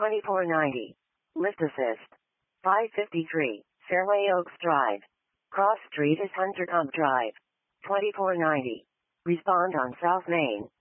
2490. Lift assist. 553, Fairway Oaks Drive. Cross Street is Hunter Dump Drive. 2490. Respond on South Main.